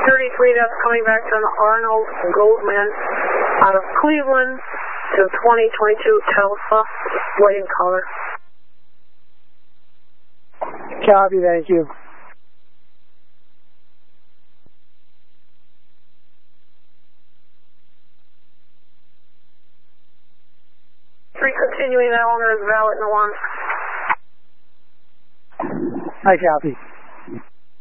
33, that's coming back to an Arnold Goldman out of Cleveland to 2022 Telfa, waiting caller. Copy, thank you. Continuing, that owner is valid in the one. I copy.